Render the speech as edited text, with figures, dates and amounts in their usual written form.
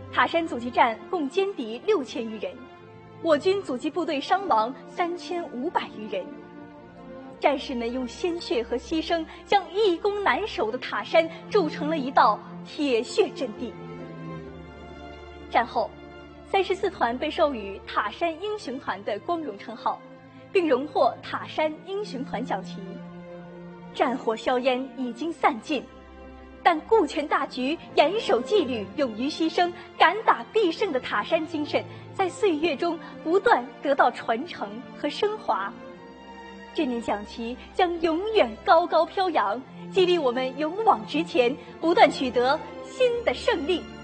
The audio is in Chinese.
塔山阻击战共歼敌6000余人，我军阻击部队伤亡3500余人。战士们用鲜血和牺牲，将易攻难守的塔山筑成了一道铁血阵地。战后，34团被授予塔山英雄团的光荣称号，并荣获塔山英雄团奖旗。战火硝烟已经散尽，但顾全大局、严守纪律、勇于牺牲、敢打必胜的塔山精神，在岁月中不断得到传承和升华。这面奖旗将永远高高飘扬，激励我们勇往直前，不断取得新的胜利。